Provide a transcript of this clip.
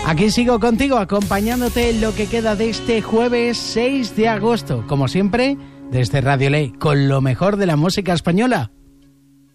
Aquí sigo contigo, acompañándote en lo que queda de este jueves 6 de agosto. Como siempre, desde Radio Ley, con lo mejor de la música española.